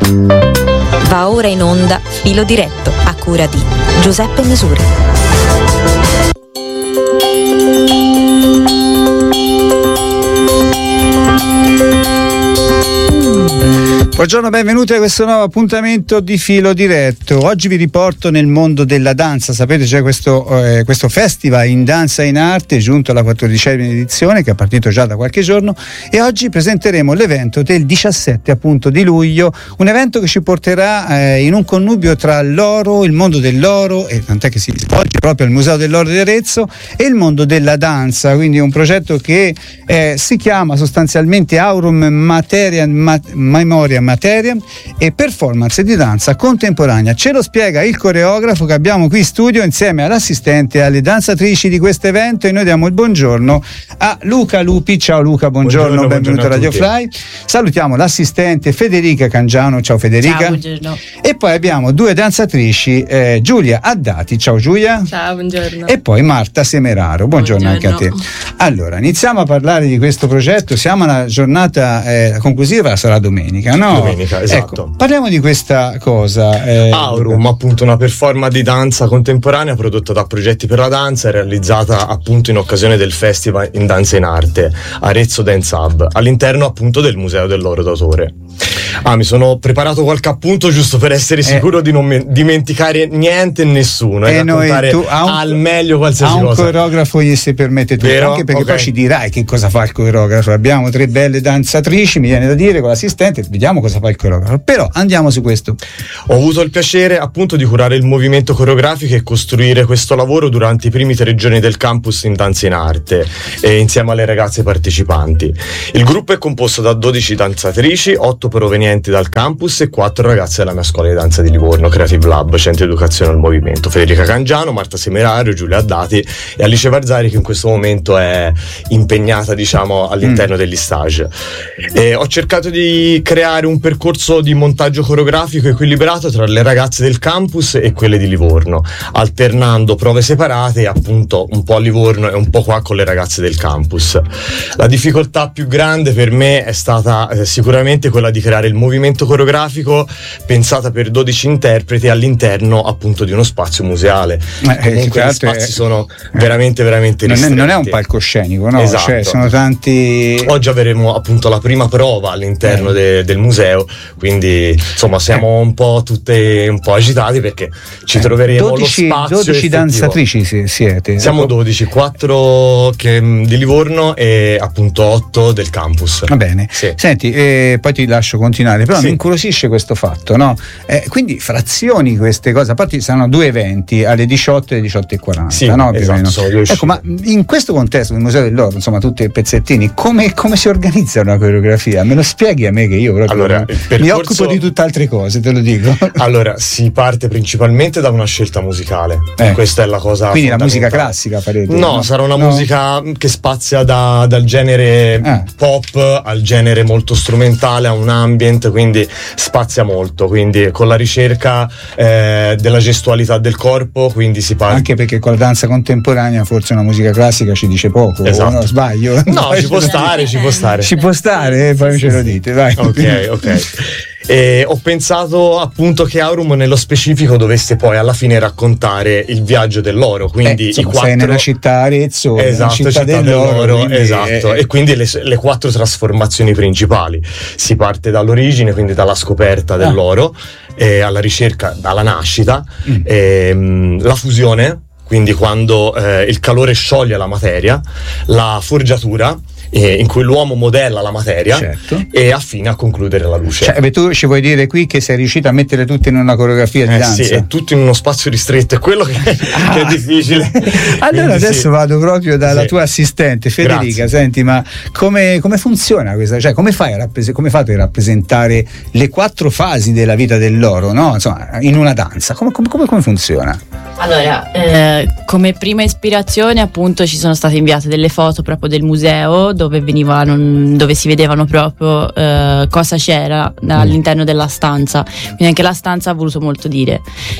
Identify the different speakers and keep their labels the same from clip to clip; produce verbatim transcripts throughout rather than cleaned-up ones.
Speaker 1: Va ora in onda Filo Diretto, a cura di Giuseppe Misuri.
Speaker 2: Buongiorno, benvenuti a questo nuovo appuntamento di Filo Diretto. Oggi vi riporto nel mondo della danza. Sapete, c'è questo, eh, questo festival in danza e in arte giunto alla quattordicesima edizione, che è partito già da qualche giorno, e oggi presenteremo l'evento del diciassette appunto di luglio, un evento che ci porterà eh, in un connubio tra l'oro, il mondo dell'oro, e tant'è che si svolge proprio al Museo dell'Oro di Arezzo, e il mondo della danza. Quindi un progetto che eh, si chiama sostanzialmente Aurum Materia Ma- Memoria Materia e performance di danza contemporanea. Ce lo spiega il coreografo che abbiamo qui in studio insieme all'assistente e alle danzatrici di questo evento, e noi diamo il buongiorno a Luca Lupi. Ciao Luca, buongiorno, buongiorno benvenuto a Radio Fly. Salutiamo l'assistente Federica Cangiano. Ciao Federica.
Speaker 3: Ciao, buongiorno.
Speaker 2: E poi abbiamo due danzatrici, eh, Giulia Addati. Ciao Giulia.
Speaker 3: Ciao, buongiorno.
Speaker 2: E poi Marta Semeraro. Buongiorno,
Speaker 3: buongiorno.
Speaker 2: anche a te. Allora, iniziamo a parlare di questo progetto. Siamo alla giornata eh, conclusiva, sarà domenica, no?
Speaker 4: Domenica, esatto.
Speaker 2: Ecco, parliamo di questa cosa. Eh,
Speaker 4: Aurum, appunto, una performance di danza contemporanea prodotta da Progetti per la Danza e realizzata appunto in occasione del Festival in Danza e in Arte Arezzo Dance Hub, all'interno appunto del Museo dell'Oro d'autore. Ah, mi sono preparato qualche appunto giusto per essere sicuro eh, di non me- dimenticare niente e nessuno, e raccontare
Speaker 2: tu, un,
Speaker 4: al meglio qualsiasi
Speaker 2: a un
Speaker 4: cosa.
Speaker 2: coreografo gli si permette tutto,
Speaker 4: Vero?
Speaker 2: Anche perché
Speaker 4: Okay.
Speaker 2: poi ci dirai che cosa fa il coreografo. Abbiamo tre belle danzatrici, mi viene da dire, con l'assistente, vediamo cosa fa il coreografo. Però andiamo su questo.
Speaker 4: Ho avuto il piacere appunto di curare il movimento coreografico e costruire questo lavoro durante i primi tre giorni del campus in danza in arte, e insieme alle ragazze partecipanti. Il gruppo è composto da dodici danzatrici, otto provenienti dal campus e quattro ragazze della mia scuola di danza di Livorno, Creative Lab, Centro Educazione al Movimento: Federica Cangiano, Marta Semerario, Giulia Addati e Alice Varzari, che in questo momento è impegnata, diciamo, all'interno mm. degli stage. E ho cercato di creare un percorso di montaggio coreografico equilibrato tra le ragazze del campus e quelle di Livorno, alternando prove separate appunto un po' a Livorno e un po' qua con le ragazze del campus. La difficoltà più grande per me è stata eh, sicuramente quella di creare il movimento coreografico pensata per dodici interpreti all'interno appunto di uno spazio museale.
Speaker 2: Eh,
Speaker 4: Comunque gli spazi è, sono veramente veramente
Speaker 2: non
Speaker 4: ristretti.
Speaker 2: È, non è un palcoscenico, no?
Speaker 4: Esatto.
Speaker 2: Cioè, sono tanti.
Speaker 4: Oggi avremo appunto la prima prova all'interno eh. de, del museo, quindi insomma siamo eh. un po' tutte un po' agitati perché ci eh. troveremo
Speaker 2: dodici,
Speaker 4: lo spazio
Speaker 2: dodici
Speaker 4: effettivo.
Speaker 2: Danzatrici siete?
Speaker 4: Siamo dodici, quattro che, di Livorno e appunto otto del campus.
Speaker 2: Va bene.
Speaker 4: Sì.
Speaker 2: Senti, eh, poi ti lascio continuare, però sì. mi incuriosisce questo fatto, no? Eh, quindi frazioni queste cose, a parte saranno due eventi alle diciotto e alle diciotto e quaranta,
Speaker 4: sì,
Speaker 2: no?
Speaker 4: Esatto, sono due
Speaker 2: ecco, ma in questo contesto del Museo dell'Oro, insomma, tutti i pezzettini, come, come si organizza una coreografia? Me lo spieghi a me, che io proprio
Speaker 4: allora,
Speaker 2: mi,
Speaker 4: percorso...
Speaker 2: mi occupo di tutt'altre cose, te lo dico.
Speaker 4: Allora, si parte principalmente da una scelta musicale, eh. questa è la cosa
Speaker 2: quindi la musica classica farete?
Speaker 4: No, no, sarà una no. musica che spazia da, dal genere eh. pop al genere molto strumentale, a un ambient, quindi spazia molto, quindi con la ricerca eh, della gestualità del corpo, quindi si parte
Speaker 2: anche perché con la danza contemporanea forse una musica classica ci dice poco,
Speaker 4: esatto.
Speaker 2: no, sbaglio?
Speaker 4: No, ci può stare, ci può stare
Speaker 2: ci può stare, eh, poi sì, ce sì, lo dite, vai.
Speaker 4: Ok, ok. E ho pensato appunto che Aurum nello specifico dovesse poi alla fine raccontare il viaggio dell'oro, quindi
Speaker 2: eh, insomma,
Speaker 4: i quattro...
Speaker 2: sei nella città Arezzo,
Speaker 4: esatto,
Speaker 2: città,
Speaker 4: città
Speaker 2: dell'oro,
Speaker 4: dell'oro
Speaker 2: quindi...
Speaker 4: esatto,
Speaker 2: eh,
Speaker 4: e quindi le, le quattro trasformazioni principali. Si parte dall'origine, quindi dalla scoperta dell'oro, ah. e alla ricerca, dalla nascita, mm. e, mh, la fusione, quindi quando eh, il calore scioglie la materia, la forgiatura, in cui l'uomo modella la materia, certo. e affina a concludere la luce.
Speaker 2: Cioè, tu ci vuoi dire qui che sei riuscito a mettere tutti in una coreografia di
Speaker 4: eh
Speaker 2: danza?
Speaker 4: Sì, è tutto in uno spazio ristretto, è quello che, ah. che è difficile.
Speaker 2: Allora quindi adesso sì. vado proprio dalla sì. tua assistente Federica. Grazie. Senti, ma come, come funziona questa? Cioè, come fai a rappres- come fate a rappresentare le quattro fasi della vita dell'oro, no? Insomma, in una danza? Come, come, come, come funziona?
Speaker 3: Allora, eh, come prima ispirazione appunto ci sono state inviate delle foto proprio del museo dove venivano, dove si vedevano proprio eh, cosa c'era all'interno della stanza, quindi anche la stanza ha voluto molto dire.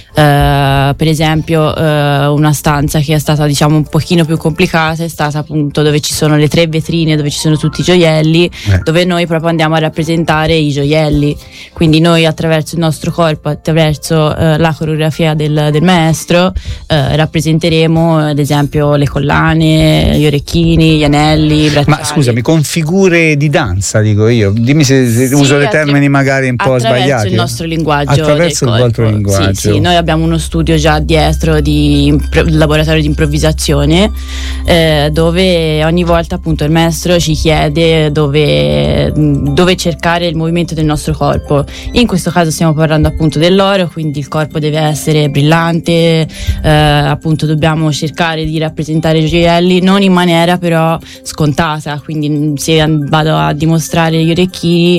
Speaker 3: Eh, per esempio eh, una stanza che è stata diciamo un pochino più complicata è stata appunto dove ci sono le tre vetrine dove ci sono tutti i gioielli, eh. dove noi proprio andiamo a rappresentare i gioielli, quindi noi attraverso il nostro corpo, attraverso eh, la coreografia del, del maestro Eh, rappresenteremo ad esempio le collane, gli orecchini, gli anelli, i bracciali.
Speaker 2: Ma scusami, con figure di danza dico io, dimmi se, se sì, uso dei termini magari un po' sbagliati.
Speaker 3: Attraverso il nostro linguaggio,
Speaker 2: attraverso il vostro linguaggio.
Speaker 3: Sì, sì, noi abbiamo uno studio già dietro di impro- laboratorio di improvvisazione eh, dove ogni volta appunto il maestro ci chiede dove, dove cercare il movimento del nostro corpo. In questo caso stiamo parlando appunto dell'oro, quindi il corpo deve essere brillante. Eh, appunto dobbiamo cercare di rappresentare i gioielli non in maniera però scontata, quindi se vado a dimostrare gli orecchini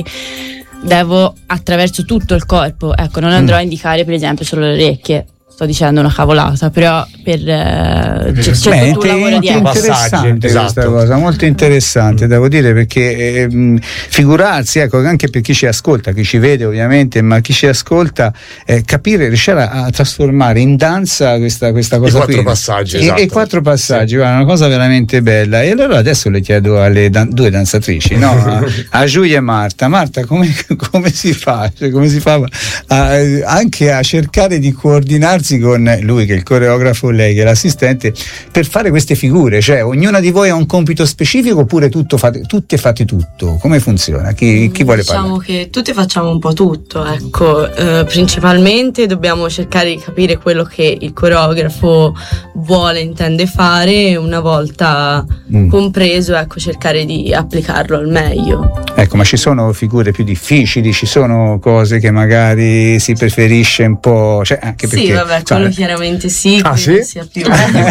Speaker 3: devo attraverso tutto il corpo, ecco, non andrò mm. a indicare per esempio solo le orecchie. Sto dicendo una cavolata, però per eh, c'è, c'è tutto un lavoro dietro.
Speaker 2: Interessante
Speaker 4: esatto.
Speaker 2: questa cosa, molto interessante, mm. devo dire, perché eh, figurarsi, ecco, anche per chi ci ascolta, chi ci vede ovviamente, ma chi ci ascolta, eh, capire, riuscire a, a trasformare in danza questa, questa cosa
Speaker 4: I quattro
Speaker 2: qui.
Speaker 4: passaggi,
Speaker 2: e,
Speaker 4: esatto.
Speaker 2: e quattro passaggi,
Speaker 4: sì.
Speaker 2: guarda, una cosa veramente bella. E allora adesso le chiedo alle dan- due danzatrici, no? a, a Giulia e Marta. Marta, come, come si fa? Cioè, come si fa a, anche a cercare di coordinarsi con lui che è il coreografo, lei che è l'assistente, per fare queste figure? Cioè ognuna di voi ha un compito specifico oppure tutto fate, tutte fate tutto? Come funziona? Chi, chi vuole
Speaker 5: diciamo
Speaker 2: parlare?
Speaker 5: Diciamo che tutti facciamo un po' tutto, ecco, eh, principalmente dobbiamo cercare di capire quello che il coreografo vuole, intende fare, una volta mm. compreso, ecco, cercare di applicarlo al meglio.
Speaker 2: Ecco, ma ci sono figure più difficili, ci sono cose che magari si preferisce un po', cioè anche perché
Speaker 5: sì, vabbè, quello
Speaker 2: cioè,
Speaker 5: chiaramente sì,
Speaker 4: ah, sì?
Speaker 5: sia più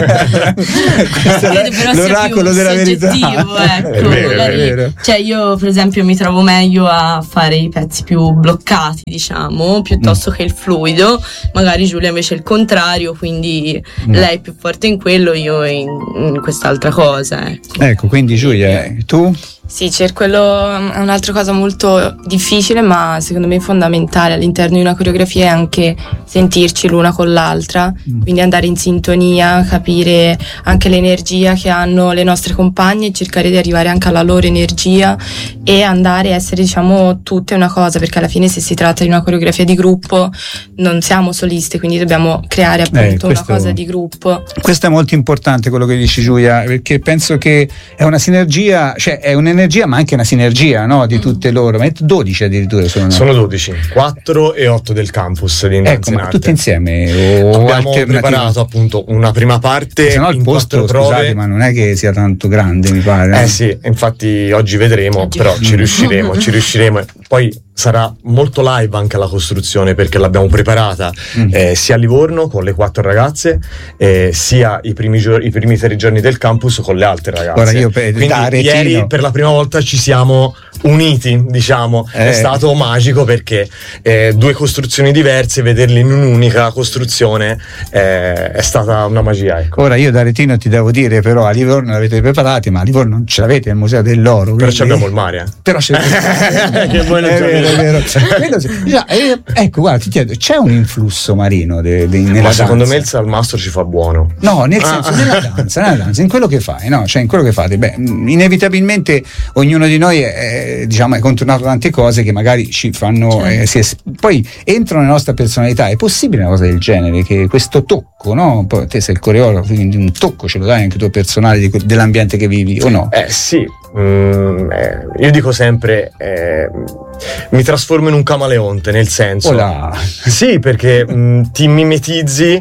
Speaker 2: questo è
Speaker 5: però
Speaker 2: l'oracolo
Speaker 5: sia più
Speaker 2: della verità.
Speaker 5: Ecco,
Speaker 2: è vero,
Speaker 5: magari,
Speaker 2: è vero.
Speaker 5: Cioè io per esempio mi trovo meglio a fare i pezzi più bloccati, diciamo, piuttosto mm. che il fluido. Magari Giulia invece è il contrario, quindi mm. lei è più forte in quello, io in, in quest'altra cosa, ecco.
Speaker 2: Ecco, quindi Giulia, tu?
Speaker 6: Sì, c'è quello, è un'altra cosa molto difficile, ma secondo me fondamentale all'interno di una coreografia è anche sentirci l'una con l'altra, mm. quindi andare in sintonia, capire anche l'energia che hanno le nostre compagne e cercare di arrivare anche alla loro energia e andare a essere, diciamo, tutte una cosa, perché alla fine se si tratta di una coreografia di gruppo non siamo soliste, quindi dobbiamo creare appunto eh, questo, una cosa di gruppo.
Speaker 2: Questo è molto importante quello che dici Giulia, perché penso che è una sinergia, cioè è un'energia ma anche una sinergia, no, di tutte loro. Ma dodici addirittura sono.
Speaker 4: Sono dodici, quattro e otto del campus di
Speaker 2: ecco, ma tutte insieme o
Speaker 4: abbiamo preparato appunto una prima parte,
Speaker 2: se no il posto, scusate, ma non è che sia tanto grande, mi pare.
Speaker 4: Eh, eh sì, infatti oggi vedremo, oggi. Però ci riusciremo, ci riusciremo. Poi sarà molto live anche la costruzione, perché l'abbiamo preparata mm. eh, sia a Livorno con le quattro ragazze, eh, sia i primi, gio- i primi tre giorni del campus con le altre ragazze.
Speaker 2: Ora io per,
Speaker 4: Quindi
Speaker 2: da
Speaker 4: ieri per la prima volta ci siamo uniti, diciamo, eh. è stato magico perché eh, due costruzioni diverse, vederle in un'unica costruzione eh, è stata una magia, ecco.
Speaker 2: Ora io da Aretino ti devo dire, però a Livorno l'avete preparati, ma a Livorno non ce l'avete nel Museo dell'Oro,
Speaker 4: però ci abbiamo il mare, eh.
Speaker 2: però c'è
Speaker 4: che voi non
Speaker 2: è vero, è vero. Già, eh, ecco, guarda, ti chiedo, c'è un influsso marino de, de, nella
Speaker 4: ma secondo
Speaker 2: danza?
Speaker 4: me il salmastro ci fa buono.
Speaker 2: No, nel senso ah. nella danza, nella danza, in quello che fai, no? Cioè in quello che fate. Beh, inevitabilmente ognuno di noi è, diciamo, è contornato da tante cose che magari ci fanno certo. eh, si es- poi entrano nella nostra personalità. È possibile una cosa del genere, che questo tocco, no? Poi te sei il coreografo, quindi un tocco ce lo dai anche tu personale di, dell'ambiente che vivi, o no?
Speaker 4: Eh sì, mm, eh, io dico sempre eh, mi trasformo in un camaleonte, nel senso
Speaker 2: Olà.
Speaker 4: sì, perché mh, ti mimetizzi,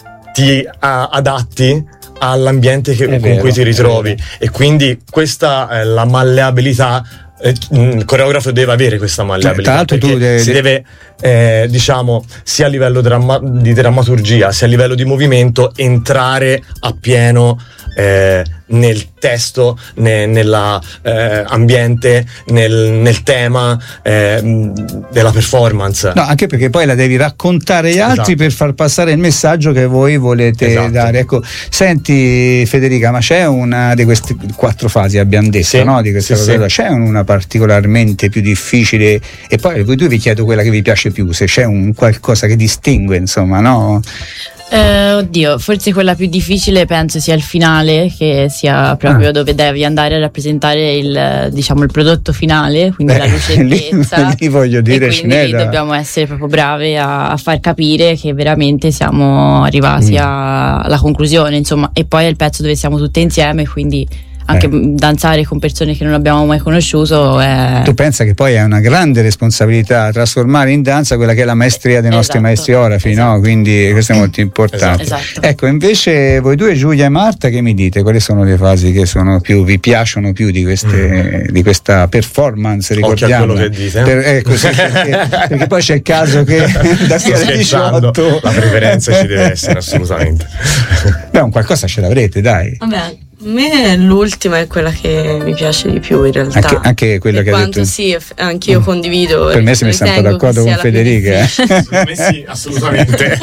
Speaker 4: ti a, adatti all'ambiente che, con
Speaker 2: vero,
Speaker 4: cui ti ritrovi, e quindi questa è la malleabilità. Il coreografo deve avere questa malleabilità, perché tu de- si deve eh, diciamo sia a livello dramma- di drammaturgia sia a livello di movimento entrare appieno eh, nel testo, ne, nella eh, ambiente, nel, nel tema eh, della performance.
Speaker 2: No, anche perché poi la devi raccontare agli altri, esatto, per far passare il messaggio che voi volete, esatto, dare. Ecco, senti Federica, ma c'è una di queste quattro fasi, abbiamo detto, sì, no? Di questa sì, cosa, sì. C'è una particolarmente più difficile? E poi voi due vi chiedo quella che vi piace più, se c'è un qualcosa che distingue, insomma, no?
Speaker 3: Eh, oddio, forse quella più difficile penso sia il finale, che sia proprio ah. dove devi andare a rappresentare il, diciamo, il prodotto finale, quindi eh, la lucentezza.
Speaker 2: Lì, lì voglio dire,
Speaker 3: e quindi
Speaker 2: da...
Speaker 3: dobbiamo essere proprio brave a, a far capire che veramente siamo arrivati mm. a, alla conclusione, insomma, e poi è il pezzo dove siamo tutte insieme, quindi anche eh. danzare con persone che non abbiamo mai conosciuto è...
Speaker 2: Tu pensa che poi è una grande responsabilità trasformare in danza quella che è la maestria dei nostri, esatto, maestri orafi, esatto, no? Quindi questo è molto importante.
Speaker 3: Esatto.
Speaker 2: Ecco, invece voi due, Giulia e Marta, che mi dite? Quali sono le fasi che sono più vi piacciono più di queste mm. di questa performance? Ricordiamo,
Speaker 4: quello che dite.
Speaker 2: Per, eh, così, perché, perché poi c'è il caso che da qui alle diciotto
Speaker 4: la preferenza ci deve essere assolutamente.
Speaker 2: Beh, un qualcosa ce l'avrete, dai.
Speaker 5: Vabbè, a me l'ultima è quella che mi piace di più in realtà.
Speaker 2: Anche, anche quella che ha detto.
Speaker 5: Sì, anch'io mm. condivido.
Speaker 2: Per me si mi sta un po' d'accordo con Federica. Eh.
Speaker 4: Per me sì, assolutamente.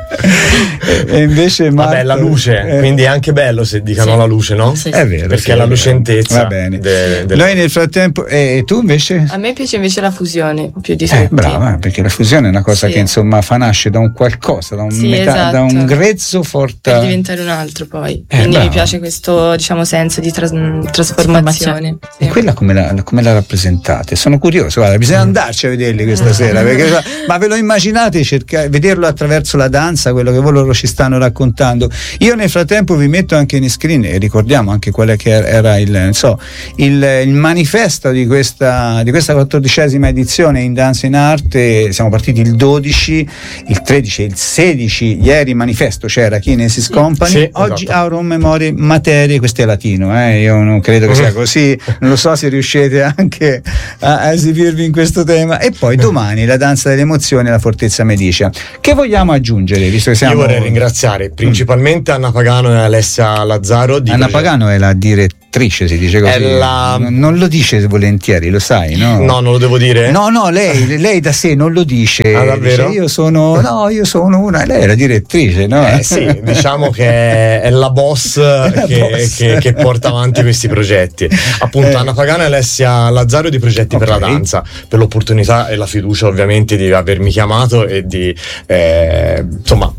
Speaker 2: E invece Marta,
Speaker 4: vabbè, la luce, eh. quindi è anche bello se dicano sì. la luce, no?
Speaker 5: Sì, sì.
Speaker 2: È vero.
Speaker 4: Perché
Speaker 2: sì,
Speaker 4: è la
Speaker 2: è
Speaker 4: lucentezza.
Speaker 2: Va bene.
Speaker 4: De, de
Speaker 2: Noi nel frattempo, e eh, tu invece?
Speaker 6: A me piace invece la fusione, più di
Speaker 2: eh,
Speaker 6: tutti.
Speaker 2: Brava, perché la fusione è una cosa
Speaker 6: sì.
Speaker 2: che insomma fa nasce da un qualcosa, da un,
Speaker 6: sì,
Speaker 2: metà,
Speaker 6: esatto.
Speaker 2: da un grezzo forte.
Speaker 6: Per diventare un altro poi.
Speaker 2: Eh,
Speaker 6: quindi
Speaker 2: brava.
Speaker 6: mi piace questo, diciamo, senso di tras- trasformazione.
Speaker 2: Sì. E quella come la, come la rappresentate? Sono curioso, guarda, bisogna andarci a vederli questa sera, perché, ma ve lo immaginate cercare, vederlo attraverso la danza, quello che voi loro ci stanno raccontando? Io nel frattempo vi metto anche in screen e ricordiamo anche quale che era il, non so, il, il manifesto di questa, di questa quattordicesima edizione in Danza in Arte. Siamo partiti il dodici, il tredici e il sedici, ieri manifesto c'era Kinesis Company,
Speaker 4: sì,
Speaker 2: oggi
Speaker 4: esatto.
Speaker 2: Aurum Memorie Materie, questo è latino, eh? Io non credo che sia così, non lo so se riuscite anche a, a esibirvi in questo tema. E poi domani la danza delle emozioni alla Fortezza Medicia. Che vogliamo aggiungere, visto che siamo...
Speaker 4: Io vorrei ringraziare principalmente mm. Anna Pagano e Alessia Lazzaro di
Speaker 2: Anna
Speaker 4: progetto.
Speaker 2: Pagano è la direttrice, si dice così,
Speaker 4: la...
Speaker 2: non, non lo dice volentieri, lo sai, no?
Speaker 4: No, non lo devo dire?
Speaker 2: No, no, lei, lei da sé non lo dice.
Speaker 4: Ah, davvero?
Speaker 2: Dice, io sono, no, io sono una, lei è la direttrice, no?
Speaker 4: Eh sì, diciamo che è la boss,
Speaker 2: la
Speaker 4: che,
Speaker 2: boss.
Speaker 4: Che, che porta avanti questi progetti. Appunto,
Speaker 2: eh.
Speaker 4: Anna Pagano e Alessia Lazzaro di Progetti okay. per la Danza, per l'opportunità e la fiducia ovviamente di avermi chiamato e di eh, insomma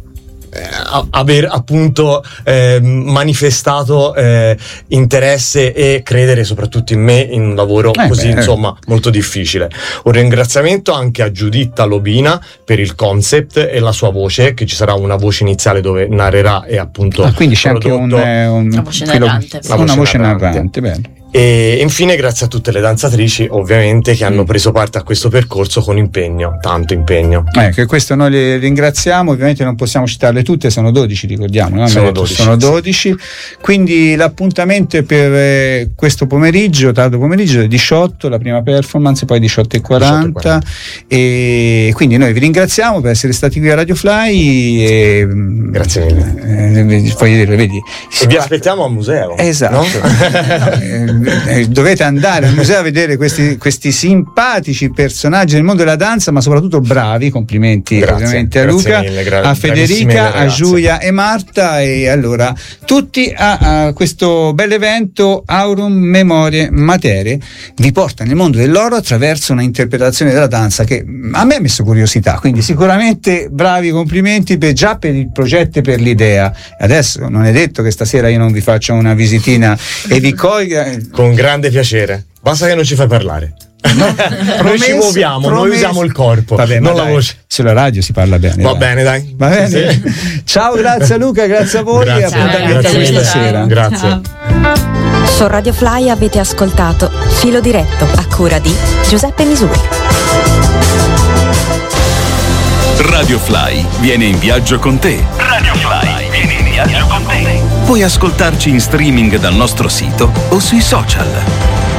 Speaker 4: aver appunto eh, manifestato eh, interesse e credere soprattutto in me in un lavoro eh così beh. insomma molto difficile. Un ringraziamento anche a Giuditta Lobina per il concept e la sua voce, che ci sarà una voce iniziale dove narrerà e appunto
Speaker 2: ah, quindi c'è anche un, un,
Speaker 3: una voce narrante,
Speaker 2: una voce, voce narrante, bene.
Speaker 4: E infine grazie a tutte le danzatrici ovviamente che hanno preso parte a questo percorso con impegno, tanto impegno.
Speaker 2: Ecco, questo noi le ringraziamo, ovviamente non possiamo citarle tutte, sono dodici, ricordiamo, no?
Speaker 4: Sono dodici,
Speaker 2: sono dodici, quindi l'appuntamento è per eh, questo pomeriggio, tardo pomeriggio, alle diciotto, la prima performance, poi diciotto e quaranta, e quindi noi vi ringraziamo per essere stati qui a Radio Fly e,
Speaker 4: grazie mille.
Speaker 2: Eh, voglio dire, vedi,
Speaker 4: e vi aspettiamo al museo.
Speaker 2: Esatto.
Speaker 4: No?
Speaker 2: Eh, dovete andare al museo a vedere questi, questi simpatici personaggi del mondo della danza, ma soprattutto bravi. Complimenti
Speaker 4: grazie,
Speaker 2: ovviamente a Luca,
Speaker 4: mille, gra-
Speaker 2: a Federica, a Giulia e Marta, e allora tutti a, a questo bell'evento Aurum Memorie Materie. Vi porta nel mondo dell'oro attraverso una interpretazione della danza che a me ha messo curiosità, quindi sicuramente bravi, complimenti per, già per il progetto e per l'idea. Adesso non è detto che stasera io non vi faccia una visitina e vi colga.
Speaker 4: Con grande piacere, basta che non ci fai parlare. No,
Speaker 2: promesso,
Speaker 4: noi ci muoviamo,
Speaker 2: promesso. Noi
Speaker 4: usiamo il corpo,
Speaker 2: vabbè,
Speaker 4: non
Speaker 2: dai,
Speaker 4: la voce.
Speaker 2: Sulla radio si parla bene.
Speaker 4: Va
Speaker 2: dai.
Speaker 4: bene, dai.
Speaker 2: Va bene.
Speaker 4: Sì.
Speaker 2: Ciao, grazie a Luca, grazie a voi.
Speaker 4: Grazie,
Speaker 2: e appuntamento
Speaker 4: grazie
Speaker 2: questa
Speaker 4: mille.
Speaker 2: sera.
Speaker 4: Grazie.
Speaker 5: Ciao.
Speaker 1: Su Radio Fly avete ascoltato Filo Diretto a cura di Giuseppe Misuri.
Speaker 7: Radio Fly viene in viaggio con te. Radio Fly viene in viaggio con te. Puoi ascoltarci in streaming dal nostro sito o sui social.